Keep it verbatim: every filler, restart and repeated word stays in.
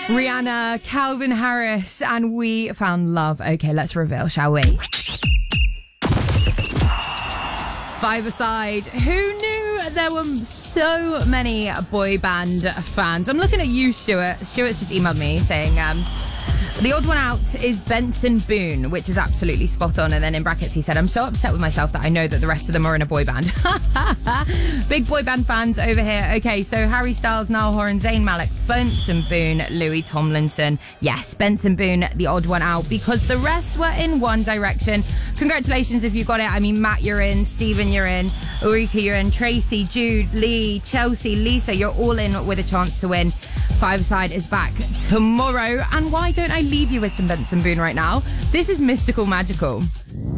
Rihanna, Calvin Harris, and We Found Love. Okay, let's reveal, shall we? Five-a-side. Who knew there were so many boy band fans? I'm looking at you, Stuart. Stuart's just emailed me saying, um, the odd one out is Benson Boone, which is absolutely spot on. And then in brackets, he said, I'm so upset with myself that I know that the rest of them are in a boy band. Big boy band fans over here. Okay, so Harry Styles, Niall Horan, Zayn Malik, Benson Boone, Louis Tomlinson. Yes, Benson Boone, the odd one out, because the rest were in One Direction. Congratulations if you got it. I mean, Matt, you're in. Stephen, you're in. Ulrika, you're in. Tracy, Jude, Lee, Chelsea, Lisa, you're all in with a chance to win. Five-a-side is back tomorrow. And why don't I leave you with some Benson Boone right now? This is Mystical Magical.